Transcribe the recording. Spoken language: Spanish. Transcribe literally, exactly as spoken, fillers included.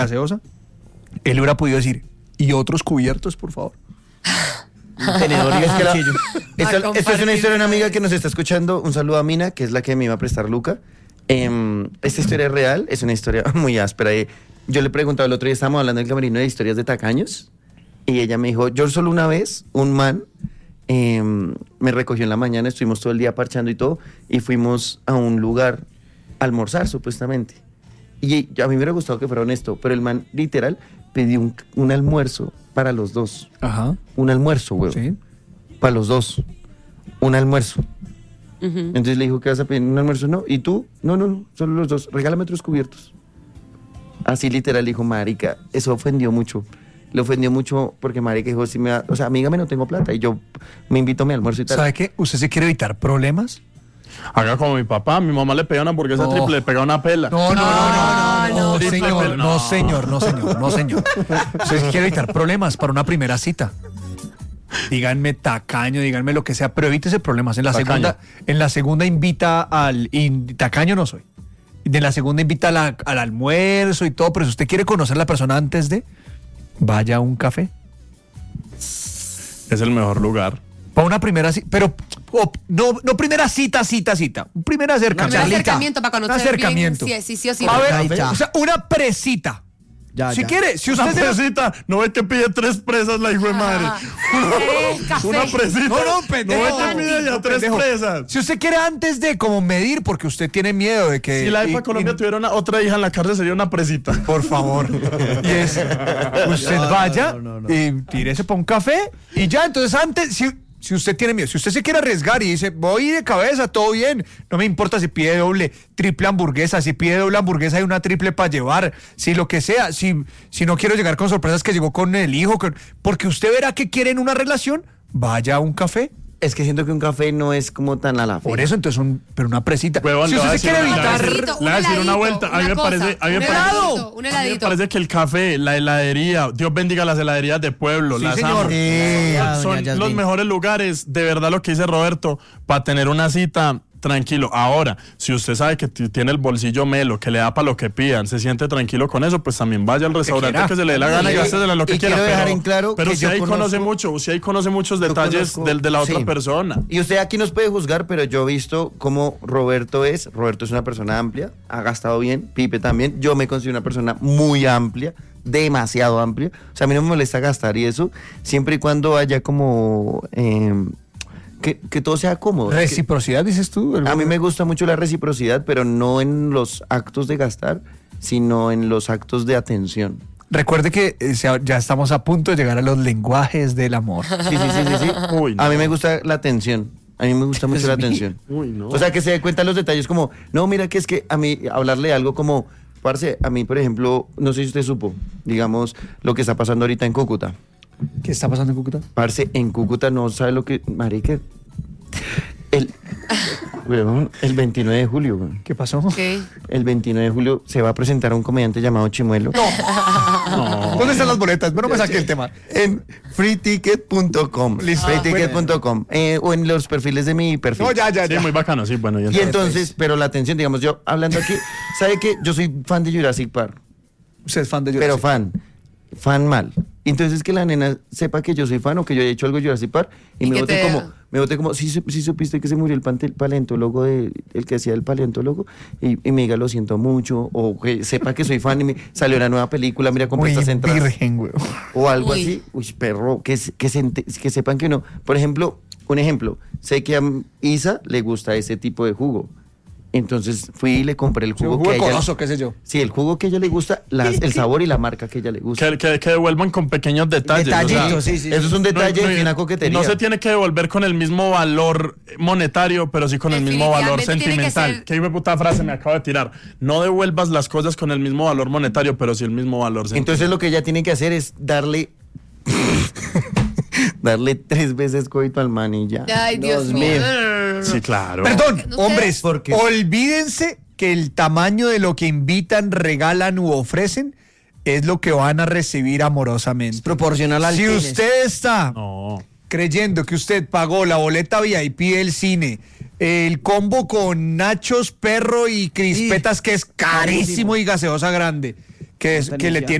gaseosa, él hubiera podido decir, ¿y otros cubiertos, por favor? Un tenedor y un cuchillo. Esto, esto es una historia de una amiga que nos está escuchando. Un saludo a Mina, que es la que me iba a prestar Luca. Eh, esta historia es real, es una historia muy áspera. Eh, yo le preguntaba el otro día, estábamos hablando en el camerino de historias de tacaños, y ella me dijo, yo solo una vez, un man eh, me recogió en la mañana, estuvimos todo el día parchando y todo, y fuimos a un lugar a almorzar, supuestamente. Y a mí me hubiera gustado que fuera honesto, pero el man, literal, pidió un, un almuerzo para los dos. Ajá. Un almuerzo, güey. Sí. Para los dos. Un almuerzo. Uh-huh. Entonces le dijo, ¿qué vas a pedir? ¿Un almuerzo? No. ¿Y tú? No, no, no. Solo los dos. Regálame otros cubiertos. Así literal dijo, marica. Eso ofendió mucho. Le ofendió mucho porque marica dijo, si me da, o sea, amígame, no tengo plata. Y yo me invito a mi almuerzo y tal. ¿Sabe qué? ¿Usted se quiere evitar problemas? Haga como mi papá, mi mamá le pega una hamburguesa No. triple, le pega una pela. No, no, no, no, no, no, no, señor, triple, no, no. señor, no, señor, no, señor. Usted quiere evitar problemas para una primera cita. Díganme tacaño, díganme lo que sea, pero evítese problemas. En la Tacaño. segunda, en la segunda invita al y tacaño no soy. De la segunda invita a la- al almuerzo y todo, pero si usted quiere conocer a la persona antes de, vaya a un café. Es el mejor lugar. Para una primera cita, pero oh, no, no primera cita, cita, cita. Un primer Un acercamiento. acercamiento para conocer Un acercamiento. bien si sí, sí o sí. A ver, Ahí ya. o sea, una presita. Ya, si ya. quiere, si Una usted se... presita, no ve que pide tres presas la hijo de madre. Eh, café. Una presita. No, no, pendejo. No ve que pide ya No, tres pendejo. presas. Si usted quiere antes de como medir, porque usted tiene miedo de que... Si la y- EPA Colombia y- tuviera una, otra hija en la cárcel, sería una presita. Por favor. Y es, usted No, no, vaya no, no, no. y tírese para un café y ya, entonces antes, si, si usted tiene miedo, si usted se quiere arriesgar y dice, voy de cabeza, todo bien, no me importa si pide doble, triple hamburguesa, si pide doble hamburguesa y una triple para llevar, si lo que sea, si, si no quiero llegar con sorpresas que llegó con el hijo, con- porque usted verá que quiere en una relación, vaya a un café. Es que siento que un café no es como tan a la fe. Por eso, entonces, un, pero una presita. Huevón, si le voy a usted se decir quiere una- evitar... le voy a decir- le voy a decir una vuelta. A mí me parece, a mí me un parece, heladito, un a mí me heladito. parece que el café, la heladería, Dios bendiga las heladerías de pueblo, Sí, las señor. amo. Sí, Son- doña son Yasmín. los mejores lugares, de verdad lo que dice Roberto, para tener una cita tranquilo. Ahora, si usted sabe que t- tiene el bolsillo melo, que le da para lo que pidan, se siente tranquilo con eso, pues también vaya al restaurante quiera. que se le dé la gana y Y- gástesela lo que y quiera. quiero dejar pero, en claro pero que si yo ahí conoce conozco- mucho, si ahí conoce muchos Yo detalles conozco- del, de la otra sí. persona. Y usted aquí nos puede juzgar, pero yo he visto cómo Roberto es. Roberto es una persona amplia, ha gastado bien, Pipe también. Yo me considero una persona muy amplia, demasiado amplia. O sea, a mí no me molesta gastar y eso, siempre y cuando haya como... eh, que, que todo sea cómodo. Reciprocidad, dices tú. A mí me gusta mucho la reciprocidad, pero no en los actos de gastar, sino en los actos de atención. Recuerde que eh, se- ya estamos a punto de llegar a los lenguajes del amor. Sí, sí, sí, sí, sí. Uy, no. A mí me gusta la atención. A mí me gusta mucho la atención. Uy, no. O sea, que se dé cuenta los detalles como, no, mira que es que a mí hablarle de algo como, parce, a mí, por ejemplo, no sé si usted supo, digamos, lo que está pasando ahorita en Cúcuta. ¿Qué está pasando en Cúcuta? Parce, en Cúcuta no sabe lo que, marica, el, huevón, el veintinueve de julio, huevón. ¿Qué pasó? Ok. El veintinueve de julio se va a presentar un comediante llamado Chimuelo. ¿Dónde están las boletas? No me saqué el tema. En free ticket punto com. Listo. free ticket punto com. Eh, o en los perfiles de mi perfil. No, ya, ya, Sí, ya. muy bacano, sí, bueno. ya Y está. entonces, pero la atención, digamos, yo hablando aquí, ¿sabe qué? Yo soy fan de Jurassic Park, Usted es fan de pero Jurassic. fan, fan mal. Entonces que la nena sepa que yo soy fan o que yo he hecho algo de Jurassic Park y, Y me que vote te- como, me vote como, sí, su- sí supiste que se murió el pante- paleontólogo, de, el que hacía el paleontólogo, y, y me diga lo siento mucho, o que sepa que soy fan y me salió una nueva película, mira, compré Muy estas entradas. virgen, güey. O algo Uy. así, uy, perro, que, se- que, se ente- que sepan que no. Por ejemplo, un ejemplo, sé que a Isa le gusta ese tipo de jugo. Entonces fui y le compré el Sí, jugo, un que jugo a ella... coloso, qué sé yo. Sí, el jugo que a ella le gusta, las- el sabor y la marca que a ella le gusta. Que, que, que devuelvan con pequeños detalles. Detallitos, o sea, sí, sí. Eso es un detalle no, de no, fina coquetería. No se tiene que devolver con el mismo valor monetario, pero sí con el mismo valor Definitivamente tiene que sentimental. ser- Qué hijo de puta frase me acabo de tirar. No devuelvas las cosas con el mismo valor monetario, pero sí el mismo valor sentimental. Entonces lo que ella tiene que hacer es darle... darle tres veces coito al man y ya. Ay, Dios, Dios mío. mío. No, no, no, no. Sí, claro. Perdón, Ustedes- hombres, ¿Por qué? olvídense que el tamaño de lo que invitan, regalan u ofrecen es lo que van a recibir amorosamente. Proporcional al Si pene. usted está No. creyendo que usted pagó la boleta V I P del cine, el combo con nachos, perro y crispetas, que es carísimo y gaseosa grande, que, es, que le Tenencia. tiene